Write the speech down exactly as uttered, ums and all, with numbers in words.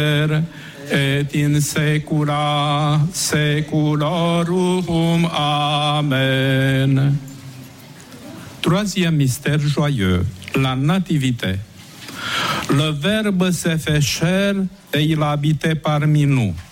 et in saecula saeculorum. Amen. Troisième mystère joyeux, la nativité. Le Verbe s'est fait chair et il habitait parmi nous.